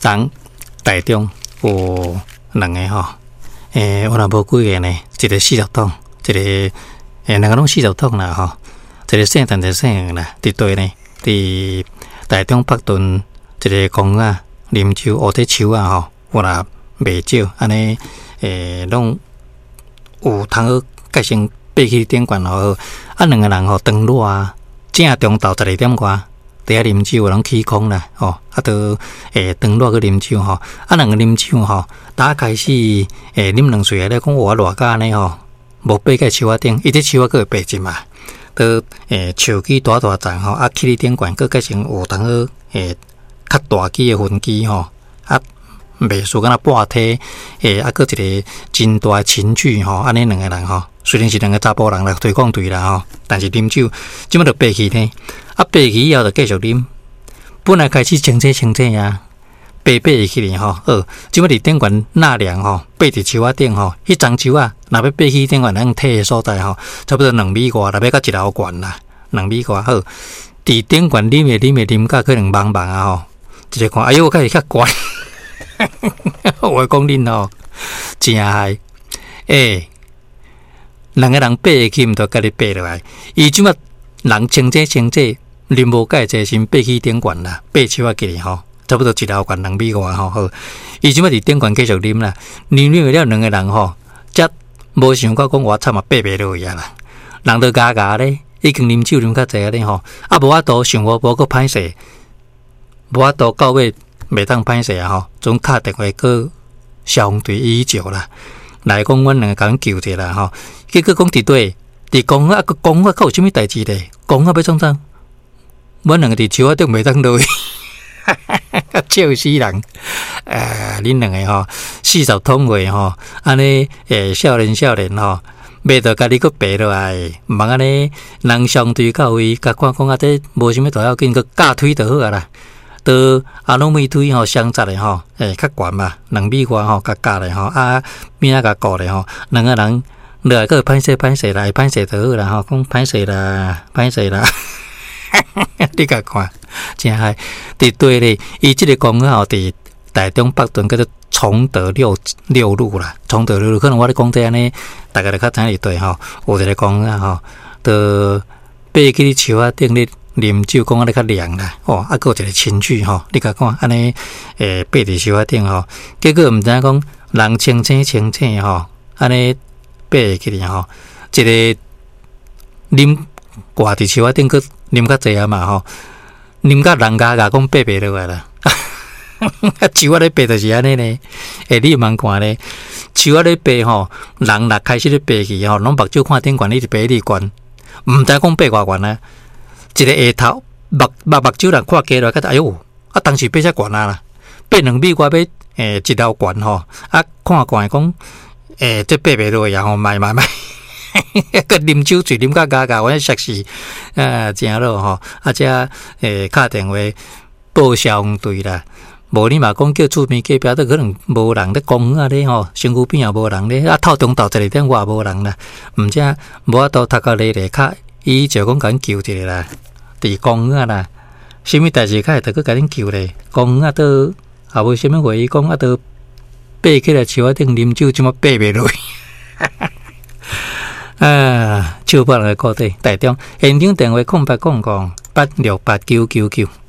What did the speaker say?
人台中有两个吼，有若无几个呢？一个40桶，一个两个拢40桶啦吼。一个姓陈，一个姓啦，伫对呢？伫台中北屯一个公啊，林州乌底树啊吼，有若袂少，安尼拢有通好改成爬去顶悬吼。啊，两个人吼长路啊，正中昼12点外。伫遐啉酒，拢起空啦，吼，啊，都长落去啉酒吼，啊，两个啉酒吼，打开始啉两水咧，讲我偌家呢吼，无爬个树仔顶，伊这树仔佫会爬一嘛，都树枝大大丛吼，啊，起哩顶悬，佫改成有通好较大枝的分枝吼，啊，袂输敢若半体，啊，佫一个真大的寝具吼，安尼两个人吼，虽然是两个查甫人来推广队啦吼，但是啉酒，即摆就爬去呢。啊，爬起以后就继续啉，本来开始清洗啊，爬去哩吼，即摆伫顶悬纳凉吼，爬伫树仔顶吼，迄丛树啊，若要爬去顶悬咱体的所在吼，差不多2米外，若要到1楼悬啦，2米外好，伫顶悬啉甲可能茫啊吼，一个看，哎呦，我开始较悬，我讲恁吼，真嗨，两个人爬去，毋着家己爬落来，伊即摆人清洗。啉无解济先爬去顶悬啦，爬树仔去吼，差不多1楼悬2米外吼。好，伊即摆伫顶悬继续啉啦，啉了两个人吼，则无想到讲我惨啊爬袂落去啊啦，人都嘎嘎咧，已经啉酒啉较济咧吼，啊无法度想无佫歹势，无法度到尾袂当歹势啊吼，总敲电话去消防队医救啦，来讲阮两个甲阮救者啦吼，结果讲伫对，伫公啊个公啊，有啥物代志咧？公啊要创啥？阮两个伫树仔顶袂当落去，笑死人！恁两个吼40桶位吼，安尼少年吼，袂着家己佫爬落来，毋茫安尼人相对到位，甲看讲这无啥物大要紧，佫架推就好啊啦。都拢尾推吼相杂的吼，较悬嘛，2米外吼，甲架咧吼，啊边甲顾咧吼，两个人落来佫歹势来，歹势就好啦吼，讲歹势啦。你甲看，真嗨！伫对咧，伊即个公啊，伫台中北屯叫做崇德六路啦，崇德6路可能我咧讲这安尼，大家就较知影对吼。有一个公啊吼，都爬去树仔顶咧啉酒，讲啊咧较凉啦，啊，佫有一个寝具吼，你甲看安尼，爬伫树仔顶吼，结果毋知影讲人清醒吼，安尼爬去哩吼，一个啉挂伫树仔顶佫。啉较济啊嘛吼，啉甲人家讲爬袂落来啦。树仔咧爬就是安尼呢，你茫看咧，树仔咧爬吼，人若开始咧爬去吼，拢目睭看顶悬，你就爬你悬，毋知讲爬偌悬啊。一个下头目睭人看低落来，哎呦，啊当时爬遮悬啊啦，爬2米外要1楼悬吼，啊看悬讲这爬袂落去啊吼，卖。个啉酒醉啉甲嘎嘎，我实是真咯吼！啊，遮敲电话报消防队啦，无你嘛讲叫厝边隔壁都可能无人咧公园咧吼，身躯边也无人咧，啊透中昼12点外也无人啦，毋则无法度读到咧较，伊就讲甲阮救一个啦，伫公园啦，啥物代志较会得去甲恁救咧？公园都也无啥物话，伊讲啊都爬起来树仔顶啉酒，即么爬袂落去。笑爆人的故事，台中现场电话0800868999。